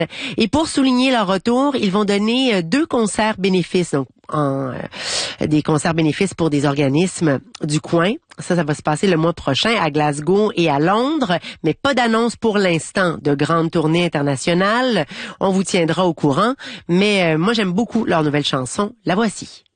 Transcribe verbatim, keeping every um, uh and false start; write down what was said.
Et pour souligner leur retour, ils vont donner deux concerts bénéfices, donc en, euh, des concerts bénéfices pour des organismes du coin. Ça, ça va se passer le mois prochain à Glasgow et à Londres, mais pas d'annonce pour l'instant de grande tournée internationale. On vous tiendra au courant, mais euh, moi j'aime beaucoup leur nouvelle chanson. La voici.